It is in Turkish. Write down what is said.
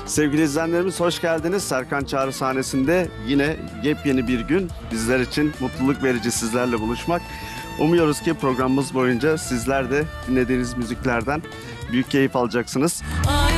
Sevgili izleyenlerimiz hoş geldiniz. Serkan Çağrı sahnesinde yine yepyeni bir gün. Bizler için mutluluk verici sizlerle buluşmak. Umuyoruz ki programımız boyunca sizler de dinlediğiniz müziklerden büyük keyif alacaksınız.